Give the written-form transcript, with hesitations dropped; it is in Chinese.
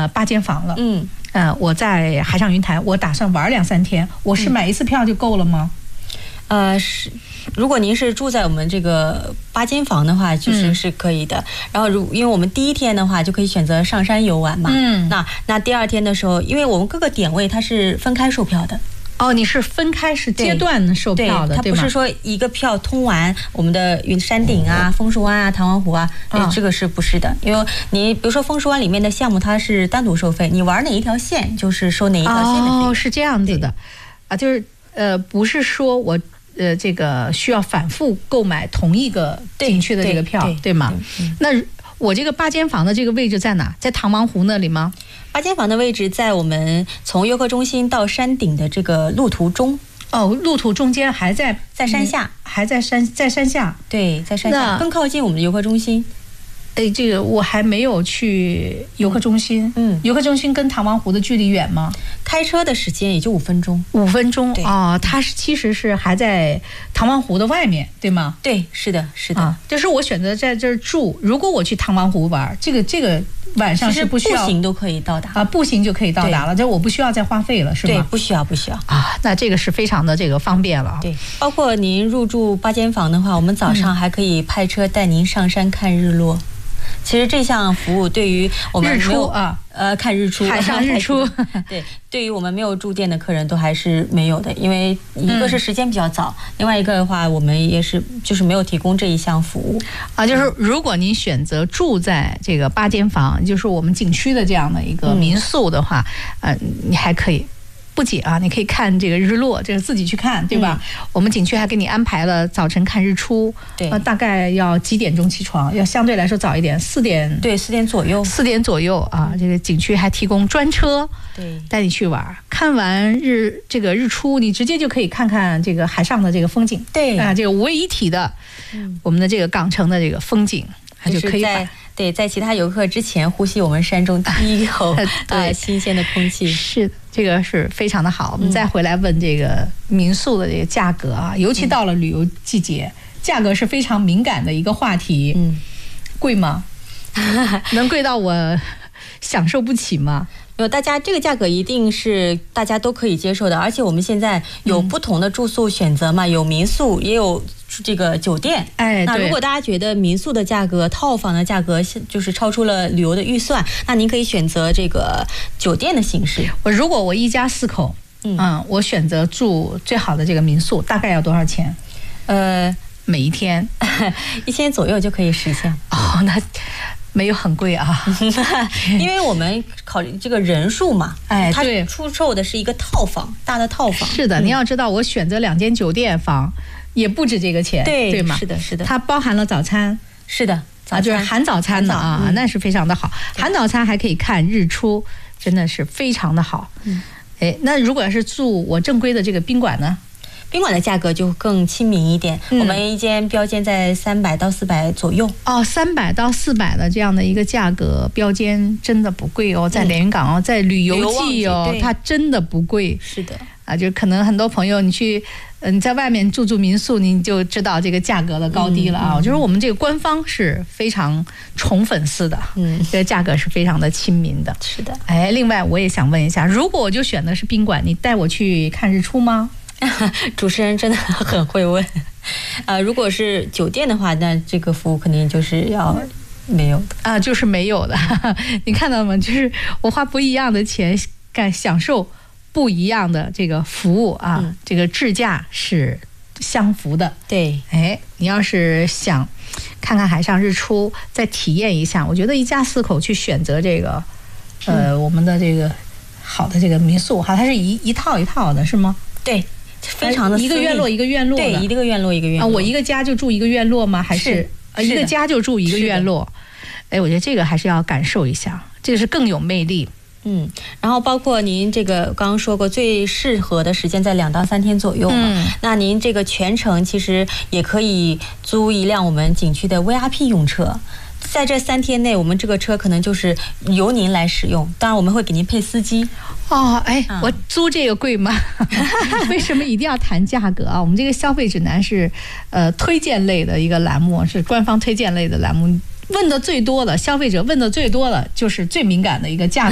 8间房了。我在海上云台，我打算玩2-3天，我是买一次票就够了吗？ 是，如果您是住在我们这个8间房的话，是可以的。然后因为我们第一天的话就可以选择上山游玩嘛，那第二天的时候，因为我们各个点位它是分开售票的。 你是分开是阶段售票的， 对吗？它不是说一个票通完我们的山顶啊、枫树湾啊、唐王湖啊，这个是不是的？因为你比如说枫树湾里面的项目它是单独收费，你玩哪一条线就是收哪一条线的费用。 是这样子的就是不是说我这个需要反复购买同一个景区的这个票，对吗？那我这个8间房的这个位置在哪？在唐王湖那里吗 ？8间房的位置在我们从游客中心到山顶的这个路途中。 路途中间还在山下， 还在山下。 对，在山下，更靠近我们的游客中心。 这个我还没有去游客中心。游客中心跟唐王湖的距离远吗？ 开车的时间也就5分钟。 5分钟它其实是还在唐王湖的外面，对吗？ 对，是的。 就是我选择在这儿住。如果我去唐王湖玩，这个晚上是不需要， 步行都可以到达步行就可以到达了，就我不需要再花费了，是吗？ 对，不需要那这个是非常的这个方便了。 对，包括您入住8间房的话，我们早上还可以派车带您上山看日落。其实这项服务对于我们没有看日出， 海上日出， 对于我们没有住店的客人都还是没有的，因为一个是时间比较早，另外一个的话我们也是就是没有提供这一项服务就是如果您选择住在这个8间房，就是我们景区的这样的一个民宿的话，你还可以。不仅你可以看这个日落，这个自己去看，对吧？我们景区还给你安排了早晨看日出，大概要几点钟起床？要相对来说早一点，4点。 对，4点左右。 4点左右这个景区还提供专车，带你去玩。看完这个日出，你直接就可以看看这个海上的这个风景。 对这个5位一体的，我们的这个港城的这个风景，就可以在其他游客之前呼吸我们山中第一口新鲜的空气。 是的。这个是非常的好。我们再回来问这个民宿的这个价格尤其到了旅游季节，价格是非常敏感的一个话题。贵吗？能贵到我享受不起吗？ 大家这个价格一定是大家都可以接受的，而且我们现在有不同的住宿选择嘛，有民宿也有这个酒店。那如果大家觉得民宿的价格、套房的价格就是超出了旅游的预算，那您可以选择这个酒店的形式。 如果我一家4口，我选择住最好的这个民宿，大概要多少钱？每一天 1000左右就可以实现。 那没有很贵因为我们考虑这个人数嘛，它出售的是一个套房，大的套房。 是的，您要知道，我选择2间酒店房也不止这个钱，对吗？ 是的， 它包含了早餐， 是的， 就是含早餐的那是非常的好。含早餐还可以看日出，真的是非常的好。那如果是住我正规的这个宾馆呢？ 宾馆的价格就更亲民一点，我们一间标间在300到400左右。 300到400的这样的一个价格，标间真的不贵在连云港在旅游季它真的不贵。 是的就可能很多朋友你在外面住民宿，你就知道这个价格的高低了就是我们这个官方是非常宠粉丝的，这个价格是非常的亲民的。 是的。 另外我也想问一下，如果我就选的是宾馆，你带我去看日出吗？ 主持人真的很会问。如果是酒店的话，那这个服务肯定就是要没有的就是没有的。你看到吗？就是我花不一样的钱，享受不一样的这个服务这个质价是相符的。 对， 你要是想看看海上日出，再体验一下，我觉得一家4口去选择这个我们的这个好的这个民宿它是一套一套的，是吗？ 对。非常的一个院落一个院落的， 对，一个院落一个院落我一个家就住一个院落吗？还是一个家就住一个院落？我觉得这个还是要感受一下，这个是更有魅力。 然后包括您这个刚刚说过，最适合的时间在2到3天左右嘛。那您这个全程其实也可以租一辆我们景区的 VIP 用车。在这3天内，我们这个车可能就是由您来使用，当然我们会给您配司机。 我租这个贵吗？为什么一定要谈价格我们这个消费指南是推荐类的一个栏目，是官方推荐类的栏目，问的最多的消费者问的最多的就是最敏感的一个价格。